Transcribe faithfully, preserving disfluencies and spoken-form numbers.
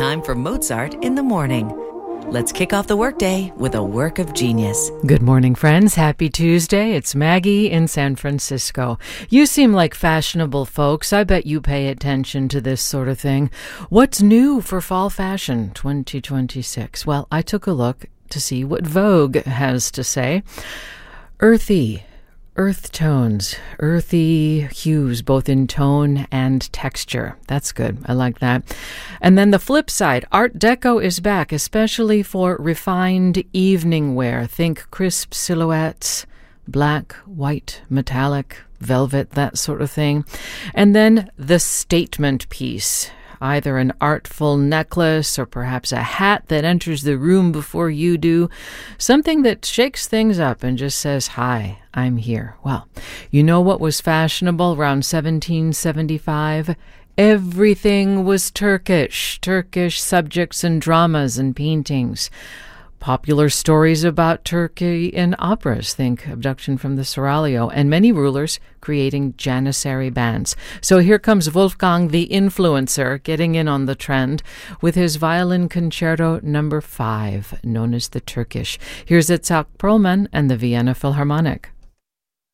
time for Mozart in the morning. Let's kick off the workday with a work of genius. Good morning, friends. Happy Tuesday. It's Maggie in San Francisco. You seem like fashionable folks. I bet you pay attention to this sort of thing. What's new for fall fashion twenty twenty-six? Well, I took a look to see what Vogue has to say. Earthy. Earth tones, earthy hues, both in tone and texture. That's good. I like that. And then the flip side, Art Deco is back, especially for refined evening wear. Think crisp silhouettes, black, white, metallic, velvet, that sort of thing. And then the statement piece. Either an artful necklace or perhaps a hat that enters the room before you do. Something that shakes things up and just says, "Hi, I'm here." Well, you know what was fashionable around seventeen seventy-five? Everything was Turkish. Turkish subjects and dramas and paintings. Popular stories about Turkey in operas, think Abduction from the Seraglio, and many rulers creating Janissary bands. So here comes Wolfgang the Influencer getting in on the trend with his violin concerto number five, known as the Turkish. Here's Itzhak Perlman and the Vienna Philharmonic.